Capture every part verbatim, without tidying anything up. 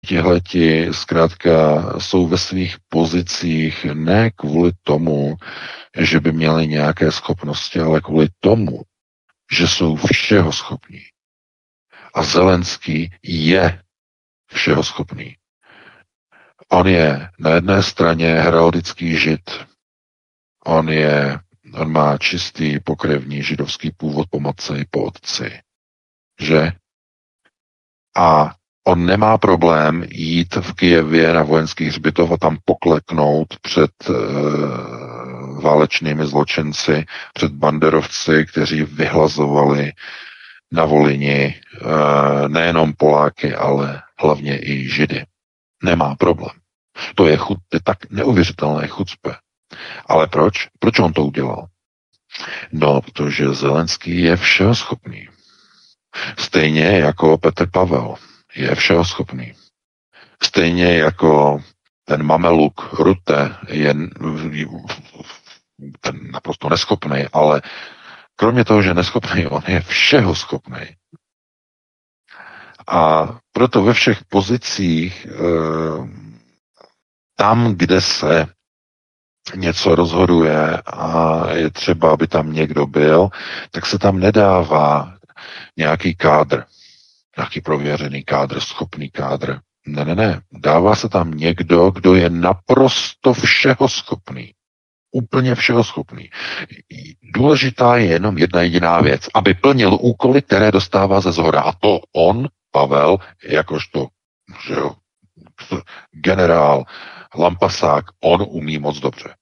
tihleti zkrátka jsou ve svých pozicích ne kvůli tomu, že by měli nějaké schopnosti, ale kvůli tomu, že jsou všeho schopní. A Zelenský je všeho schopný. On je na jedné straně heraldický žid. On je, on má čistý pokrevní židovský původ po matce i po otci. Že? A on nemá problém jít v Kyjevě na vojenský hřbitov a tam pokleknout před e, válečnými zločinci, před banderovci, kteří vyhlazovali na Volini e, nejenom Poláky, ale hlavně i Židy. Nemá problém. To je, chud, to je tak neuvěřitelné chucpe. Ale proč? Proč on to udělal? No, protože Zelenský je všeho schopný. Stejně jako Petr Pavel je všeho schopný. Stejně jako ten mameluk Rutte je ten naprosto neschopný, ale kromě toho, že neschopný, on je všeho schopný. A proto ve všech pozicích tam, kde se něco rozhoduje a je třeba, aby tam někdo byl, tak se tam nedává nějaký kádr, nějaký prověřený kádr, schopný kádr. Ne, ne, ne. Dává se tam někdo, kdo je naprosto všeho schopný. Úplně všeho schopný. Důležitá je jenom jedna jediná věc, aby plnil úkoly, které dostává ze zhora. A to on, Pavel, jakožto že jo, generál, lampasák, on umí moc dobře.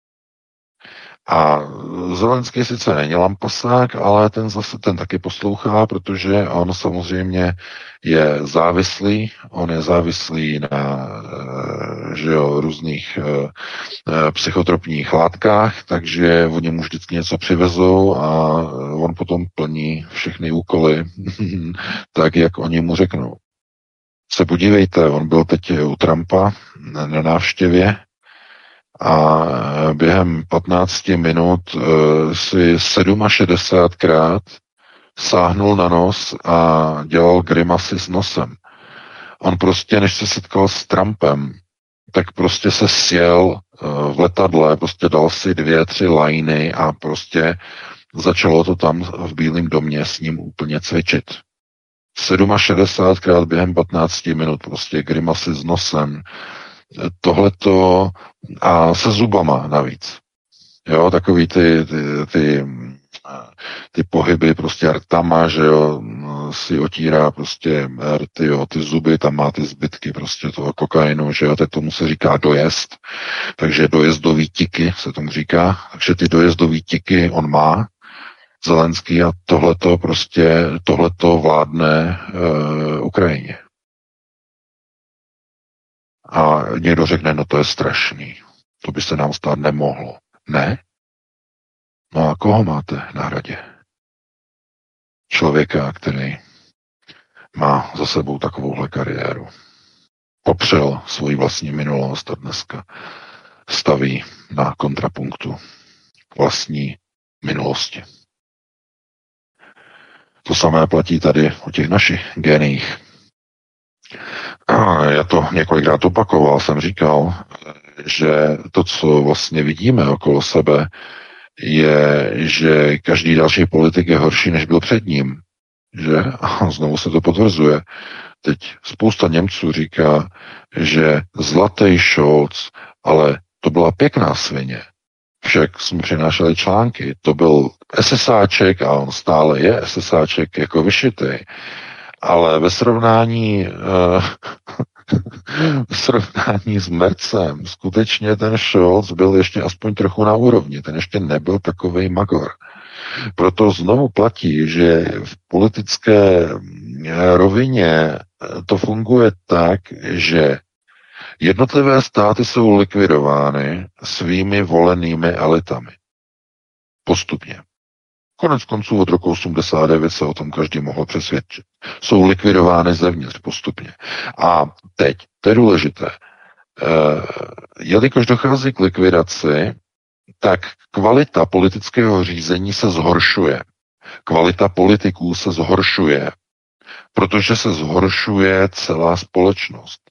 A Zelenský sice není lampasák, ale ten zase ten taky poslouchá, protože on samozřejmě je závislý, on je závislý na že jo, různých uh, psychotropních látkách, takže oni mu vždycky něco přivezou a on potom plní všechny úkoly tak, jak oni mu řeknou. Se podívejte, on byl teď u Trumpa na návštěvě a během patnácti minut uh, si šedesátikrát sáhnul na nos a dělal grimasy s nosem. On prostě, než se setkal s Trumpem, tak prostě se sjel uh, v letadle, prostě dal si dvě, tři lajny a prostě začalo to tam v Bílém domě s ním úplně cvičit. šedesátikrát během patnácti minut prostě grimasy s nosem, tohleto a se zubama navíc. Jo, takový ty, ty, ty, ty pohyby prostě rtama, že jo, si otírá prostě rty, jo, ty zuby, tam má ty zbytky prostě toho kokainu, že jo, tak tomu se říká dojezd, takže dojezdový tiky se tomu říká, takže ty dojezdový tiky on má, Zelenský, a tohleto prostě, tohleto vládne uh, Ukrajině. A někdo řekne, no to je strašný, to by se nám stát nemohlo. Ne? No a koho máte na hradě? Člověka, který má za sebou takovouhle kariéru. Popřel svoji vlastní minulost a dneska staví na kontrapunktu vlastní minulosti. To samé platí tady o těch našich géniích. Já to několikrát opakoval, jsem říkal, že to, co vlastně vidíme okolo sebe, je, že každý další politik je horší, než byl před ním. Že? A znovu se to potvrzuje. Teď spousta Němců říká, že zlatý Scholz, ale to byla pěkná svině. Však jsme přinášeli články. To byl SSáček a on stále je SSáček jako vyšitý. Ale ve srovnání uh, v srovnání s Mercem skutečně ten Scholz byl ještě aspoň trochu na úrovni. Ten ještě nebyl takovej magor. Proto znovu platí, že v politické rovině to funguje tak, že jednotlivé státy jsou likvidovány svými volenými elitami. Postupně. Konec konců od roku osmdesát devět se o tom každý mohl přesvědčit. Jsou likvidovány zevnitř postupně. A teď, to je důležité, jelikož dochází k likvidaci, tak kvalita politického řízení se zhoršuje. Kvalita politiků se zhoršuje, protože se zhoršuje celá společnost.